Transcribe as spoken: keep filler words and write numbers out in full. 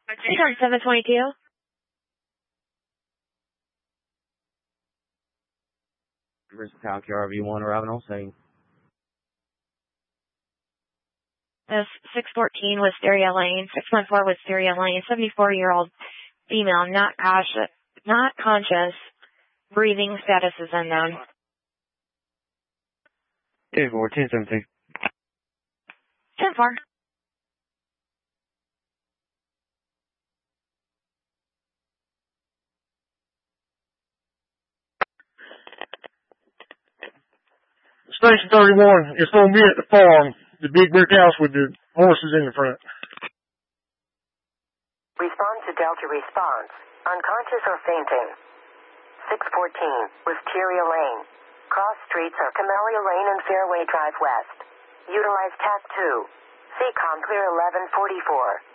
seven twenty-two. Versatile Q R V one, Ravenel saying. This six fourteen Wisteria Lane, six one four Wisteria Lane, seventy-four-year-old female, not conscious, not conscious. Breathing status is unknown. ten four, ten seventeen. ten four. Station thirty-one, it's going to be at the farm, the big brick house with the horses in the front. Respond to Delta response. Unconscious or fainting. six fourteen, Wisteria Lane. Cross streets are Camellia Lane and Fairway Drive West. Utilize T A C two. C COM clear eleven forty-four.